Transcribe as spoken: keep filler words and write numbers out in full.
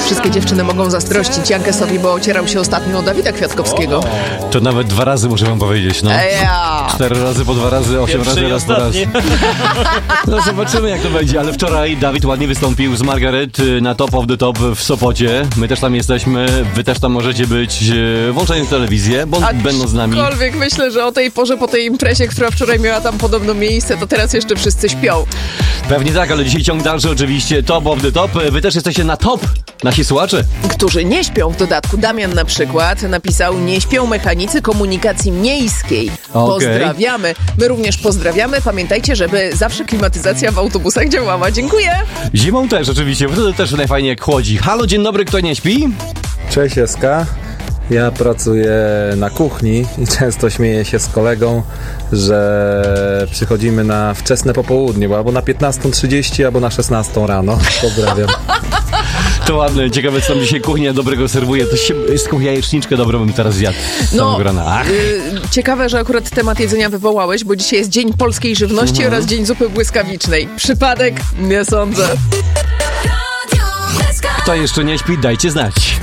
wszystkie dziewczyny mogą zazdrościć Jankesowi, bo ocierał się ostatnio o Dawida Kwiatkowskiego. To nawet dwa razy muszę wam powiedzieć, no. Eja. Cztery razy po dwa razy, osiem Pierwszy razy, i raz po raz. ostatni. No zobaczymy, jak to będzie, ale wczoraj Dawid ładnie wystąpił z Margaret y, na Top of the Top w Sopocie. My też tam jesteśmy, wy też tam możecie być, y, włączając telewizję, bo będą z nami. Aczkolwiek myślę, że o tej porze, po tej imprezie, która wczoraj miała tam podobno miejsce, to teraz jeszcze wszyscy śpią. Pewnie tak, ale dzisiaj ciąg dalszy oczywiście, Top of the Top. Wy też jesteście na top, nasi słuchacze. Którzy nie śpią w dodatku. Damian na przykład napisał: nie śpią mechanicy komunikacji miejskiej. Okay. Pozdrawiamy. My również pozdrawiamy. Pamiętajcie, żeby zawsze klimatyzacja w autobusach działała. Dziękuję. Zimą też oczywiście, bo wtedy też najfajniej jak chłodzi. Halo, dzień dobry, kto nie śpi? Cześć Eska, ja pracuję na kuchni i często śmieję się z kolegą, że przychodzimy na wczesne popołudnie, bo albo na piętnastą trzydzieści, albo na szesnastą rano. Pozdrawiam. To ładne, ciekawe co tam dzisiaj kuchnia dobrego serwuje. To się, jest kuchnia jajeczniczkę dobrą bym teraz zjadł z No, samego rana. Ach. y, ciekawe, że akurat temat jedzenia wywołałeś, bo dzisiaj jest Dzień Polskiej Żywności Mhm. oraz Dzień Zupy Błyskawicznej. Przypadek? Nie sądzę. Kto jeszcze nie śpi, dajcie znać.